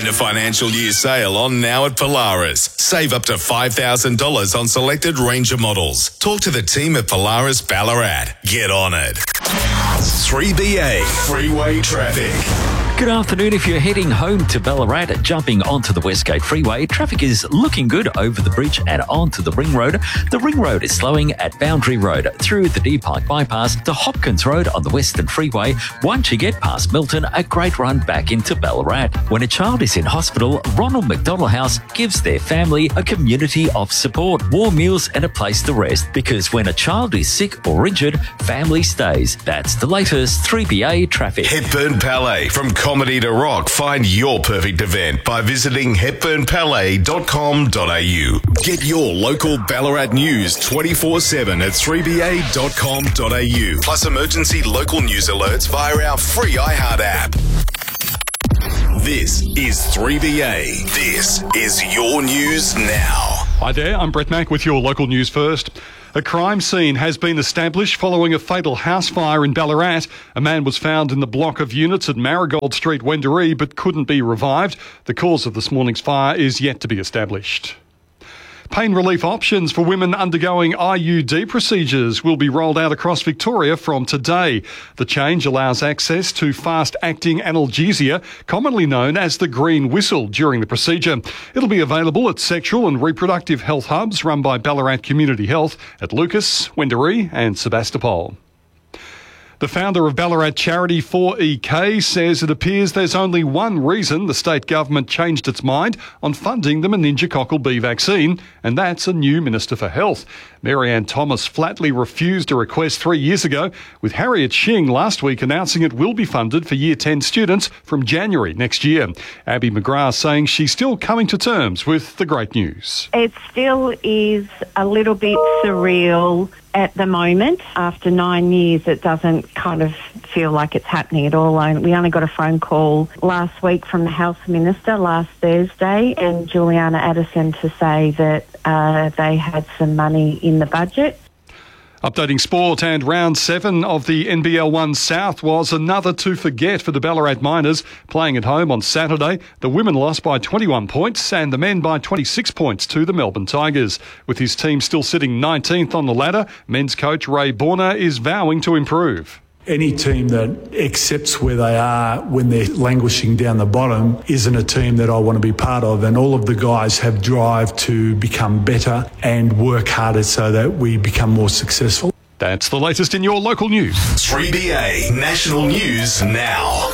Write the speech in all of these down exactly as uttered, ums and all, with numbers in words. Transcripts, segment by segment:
a financial year sale on now at Polaris. Save up to five thousand dollars on selected Ranger models. Talk to the team at Polaris Ballarat. Get on it. three B A Freeway Traffic. Good afternoon. If you're heading home to Ballarat, jumping onto the Westgate Freeway, traffic is looking good over the bridge and onto the Ring Road. The Ring Road is slowing at Boundary Road through the Deer Park Bypass to Hopkins Road on the Western Freeway. Once you get past Milton, a great run back into Ballarat. When a child is in hospital, Ronald McDonald House gives their family a community of support, warm meals and a place to rest. Because when a child is sick or injured, family stays. That's the latest three B A traffic. Hepburn Palais. From comedy to rock, find your perfect event by visiting hepburn palais dot com dot a u. Get your local Ballarat news twenty-four seven at three b a dot com dot a u. Plus emergency local news alerts via our free iHeart app. This is three B A. This is your news now. Hi there, I'm Brett Mack with your local news first. A crime scene has been established following a fatal house fire in Ballarat. A man was found in the block of units at Marigold Street, Wendouree, but couldn't be revived. The cause of this morning's fire is yet to be established. Pain relief options for women undergoing I U D procedures will be rolled out across Victoria from today. The change allows access to fast-acting analgesia, commonly known as the green whistle, during the procedure. It'll be available at sexual and reproductive health hubs run by Ballarat Community Health at Lucas, Wendouree and Sebastopol. The founder of Ballarat charity four E K says it appears there's only one reason the state government changed its mind on funding the meningococcal B vaccine, and that's a new Minister for Health. Mary-Ann Thomas flatly refused a request three years ago, with Harriet Shing last week announcing it will be funded for Year ten students from January next year. Abby McGrath saying she's still coming to terms with the great news. It still is a little bit surreal at the moment. After nine years, it doesn't kind of feel like it's happening at all. We only got a phone call last week from the Health Minister last Thursday and Juliana Addison to say that uh, they had some money in the budget. Updating sport, and round seven of the N B L one South was another to forget for the Ballarat Miners. Playing at home on Saturday, the women lost by twenty-one points and the men by twenty-six points to the Melbourne Tigers. With his team still sitting nineteenth on the ladder, men's coach Ray Borner is vowing to improve. Any team that accepts where they are when they're languishing down the bottom isn't a team that I want to be part of, and all of the guys have drive to become better and work harder so that we become more successful. That's the latest in your local news. three B A National News Now.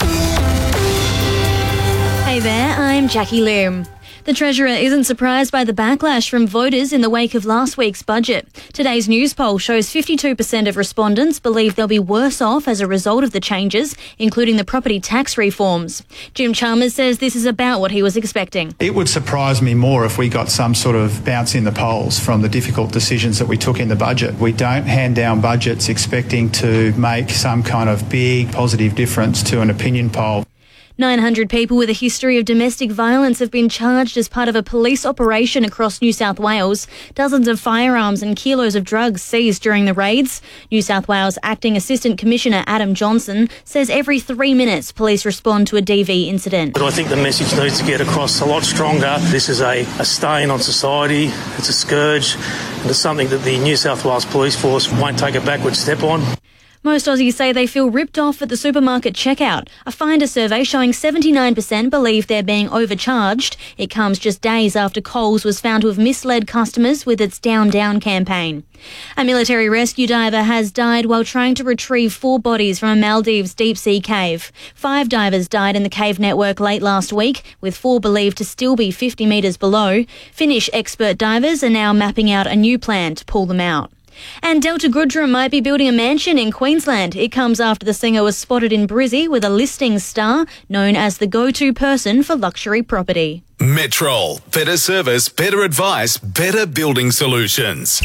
Hey there, I'm Jackie Lim. The Treasurer isn't surprised by the backlash from voters in the wake of last week's budget. Today's news poll shows fifty-two percent of respondents believe they'll be worse off as a result of the changes, including the property tax reforms. Jim Chalmers says this is about what he was expecting. It would surprise me more if we got some sort of bounce in the polls from the difficult decisions that we took in the budget. We don't hand down budgets expecting to make some kind of big positive difference to an opinion poll. nine hundred people with a history of domestic violence have been charged as part of a police operation across New South Wales. Dozens of firearms and kilos of drugs seized during the raids. New South Wales Acting Assistant Commissioner Adam Johnson says every three minutes police respond to a D V incident. But I think the message needs to get across a lot stronger. This is a, a stain on society, it's a scourge, and it's something that the New South Wales Police Force won't take a backward step on. Most Aussies say they feel ripped off at the supermarket checkout. A Finder survey showing seventy-nine percent believe they're being overcharged. It comes just days after Coles was found to have misled customers with its Down Down campaign. A military rescue diver has died while trying to retrieve four bodies from a Maldives deep-sea cave. Five divers died in the cave network late last week, with four believed to still be fifty metres below. Finnish expert divers are now mapping out a new plan to pull them out. And Delta Goodrem might be building a mansion in Queensland. It comes after the singer was spotted in Brizzy with a listing star known as the go-to person for luxury property. Metrol. Better service, better advice, better building solutions.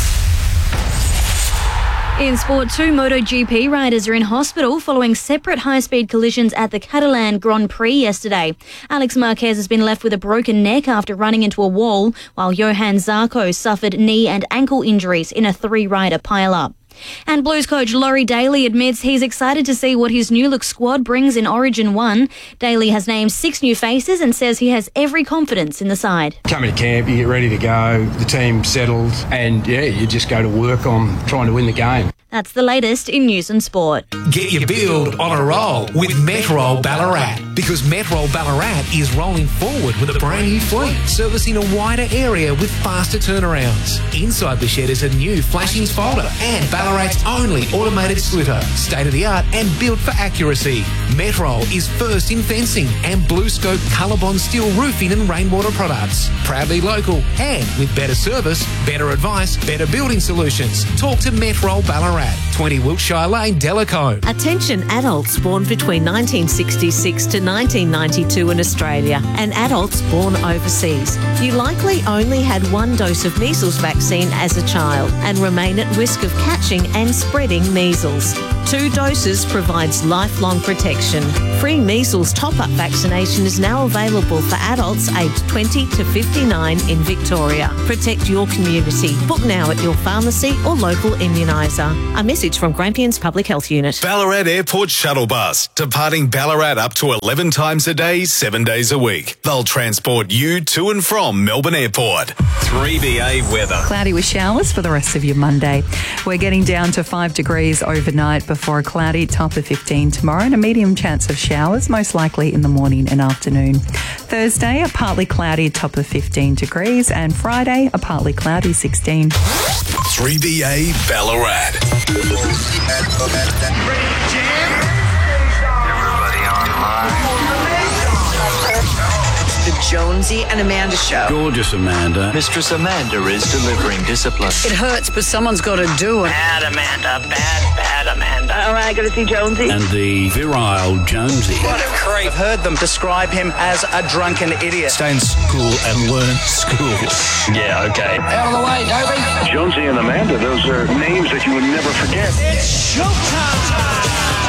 In sport, two MotoGP riders are in hospital following separate high-speed collisions at the Catalan Grand Prix yesterday. Alex Marquez has been left with a broken neck after running into a wall, while Johan Zarco suffered knee and ankle injuries in a three-rider pile-up. And Blues coach Laurie Daly admits he's excited to see what his new look squad brings in Origin one. Daly has named six new faces and says he has every confidence in the side. Coming to camp, you get ready to go, the team settled, and yeah, you just go to work on trying to win the game. That's the latest in news and sport. Get your build on a roll with Metrol Ballarat, because Metrol Ballarat is rolling forward with a brand new fleet, servicing a wider area with faster turnarounds. Inside the shed is a new flashing folder and Ballarat's only automated splitter, state-of-the-art and built for accuracy. Metrol is first in fencing and Blue Scope Colorbond steel roofing and rainwater products. Proudly local and with better service, better advice, better building solutions. Talk to Metrol Ballarat, twenty Wiltshire Lane, Delacoe. Attention adults born between nineteen sixty-six to nineteen ninety-two in Australia and adults born overseas. You likely only had one dose of measles vaccine as a child and remain at risk of catching and spreading measles. Two doses provides lifelong protection. Free measles top-up vaccination is now available for adults aged twenty to fifty-nine in Victoria. Protect your community. Book now at your pharmacy or local immuniser. A message from Grampians Public Health Unit. Ballarat Airport Shuttle Bus, departing Ballarat up to eleven times a day, seven days a week. They'll transport you to and from Melbourne Airport. three B A weather. Cloudy with showers for the rest of your Monday. We're getting down to five degrees overnight before a cloudy top of fifteen tomorrow and a medium chance of showers, most likely in the morning and afternoon. Thursday, a partly cloudy top of fifteen degrees, and Friday, a partly cloudy sixteen. three B A Ballarat. Everybody online. The Jonesy and Amanda Show. Gorgeous Amanda. Mistress Amanda is delivering discipline. It hurts, but someone's got to do it. Bad Amanda, bad, bad Amanda. All right, got to see Jonesy. And the virile Jonesy. What a creep. I've heard them describe him as a drunken idiot. Stay in school and learn school. Yeah, okay. Out of the way, Toby. Jonesy and Amanda, those are names that you would never forget. It's showtime.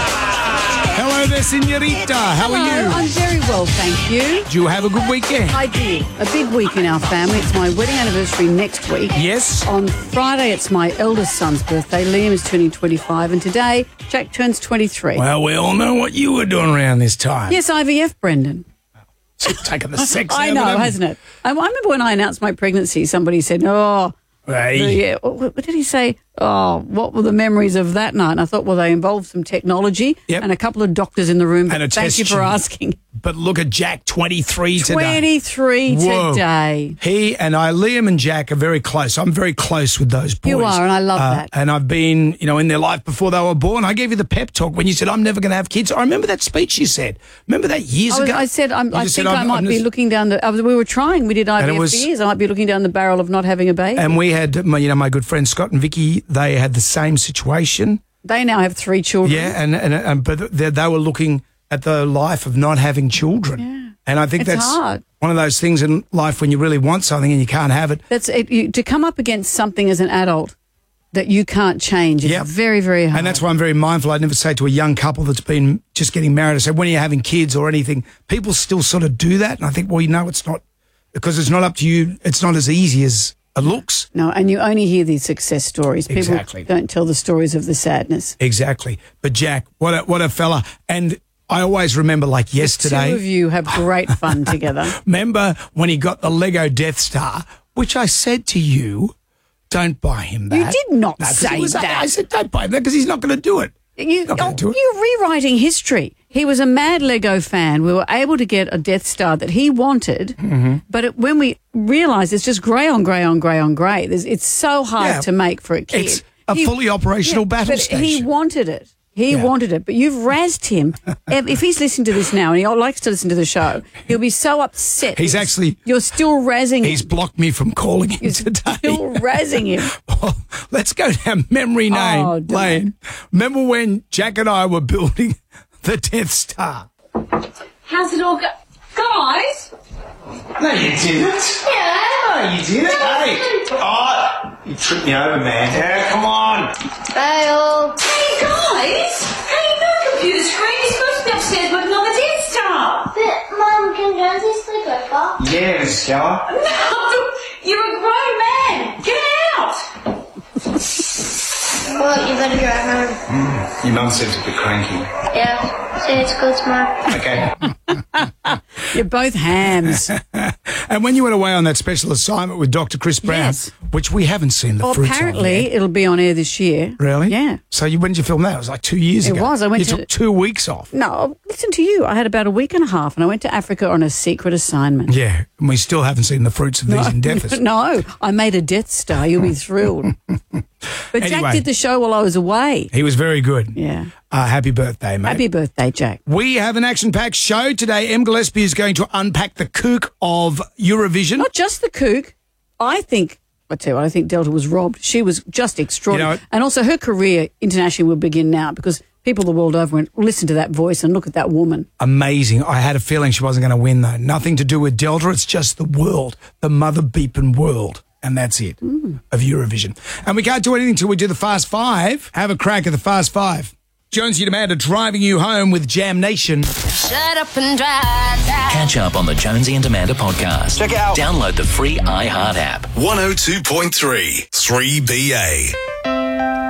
Hello there, Senorita. How Hello, are you? I'm very well, thank you. Did you have a good weekend? I did. A big week in our family. It's my wedding anniversary next week. Yes. On Friday, it's my eldest son's birthday. Liam is turning twenty-five, and today, Jack turns twenty-three. Well, we all know what you were doing around this time. Yes, I V F, Brendan. Taking the sex I out know, of them. hasn't it? I, I remember when I announced my pregnancy, somebody said, oh... Hey. Yeah, what did he say? Oh, what were the memories of that night? And I thought, well, they involved some technology yep. and a couple of doctors in the room. And a Thank test you for tube. asking. But look at Jack, twenty-three today. twenty-three Whoa. today. He and I, Liam and Jack are very close. I'm very close with those boys. You are, and I love uh, that. And I've been, you know, in their life before they were born. I gave you the pep talk when you said, I'm never going to have kids. I remember that speech you said. Remember that years I, was, ago? I said, I'm, You I just think said, I I'm- might I'm be just- looking down the... I was, we were trying. We did I V And F it was- for years. I might be looking down the barrel of not having a baby. And we had, my, you know, my good friend Scott and Vicky, they had the same situation. They now have three children. Yeah, and, and, and but they, they were looking at the life of not having children. Yeah. And I think It's that's hard. one of those things in life when you really want something and you can't have it. That's it, you, to come up against something as an adult that you can't change. It's Yep. very, very hard. And that's why I'm very mindful. I'd never say to a young couple that's been just getting married, I say, when are you having kids or anything? People still sort of do that. And I think, well, you know, it's not, because it's not up to you. It's not as easy as it looks. No, and you only hear these success stories. People Exactly. don't tell the stories of the sadness. Exactly. But Jack, what a, what a fella. And I always remember like yesterday. The two of you have great fun together. Remember when he got the Lego Death Star, which I said to you, don't buy him that. You did not No, 'cause say it was- that. I said, don't buy him that because he's not going to do it. You, Not gonna oh, do it. you're rewriting history. He was a mad Lego fan. We were able to get a Death Star that he wanted, Mm-hmm. but it, when we realised it's just grey on grey on grey on grey, there's, it's so hard Yeah. to make for a kid. It's a fully operational battle but station. He wanted it. He Yeah. wanted it, but you've razzed him. if if he's listening to this now and he likes to listen to the show, he'll be so upset. He's actually- You're still razzing He's him. blocked me from calling him You're today. still razzing him. Well, let's go down memory name Oh, don't. lane. Remember when Jack and I were building the Death Star? How's it all go? Guys? No, you didn't. Yeah. No, you didn't. Hey. Oh, you tripped me over, man. Yeah, come on. Fail. Hey, guys! Hey, no computer screen. You're supposed to be upstairs working on the Death Star. But, Mum, can Jonesy sleep over? Yeah, Miss Skeller. No! You're a grown man. Get out! Well, you better drive home. Mm. Your mum seems a bit cranky. Yeah. Say it's good tomorrow. Okay. You're both hams. And when you went away on that special assignment with Doctor Chris Brown, Yes. which we haven't seen the Well, fruits apparently of yet. it'll be on air this year. Really? Yeah. So you, when did you film that? It was like two years It ago. was. I went you to- took two weeks off. No, listen to you. I had about a week and a half, and I went to Africa on a secret assignment. Yeah, and we still haven't seen the fruits of these endeavours. No, I made a Death Star. You'll be thrilled. But Jack Anyway. did the show while I was away. He was very good. Yeah. Uh, happy birthday, mate. Happy birthday, Jack. We have an action-packed show today. Em Gillespie is going to unpack the kook of Eurovision. Not just the kook. I think, I tell you what, I think Delta was robbed. She was just extraordinary. You know- and also her career internationally will begin now because people the world over went, listen to that voice and look at that woman. Amazing. I had a feeling she wasn't going to win, though. Nothing to do with Delta. It's just the world, the mother beeping world. And that's it, Mm. of Eurovision. And we can't do anything until we do the Fast Five. Have a crack at the Fast Five. Jonesy and Amanda driving you home with Jam Nation. Shut up and drive. Catch up on the Jonesy and Amanda podcast. Check it out. Download the free iHeart app. one oh two point three three B A.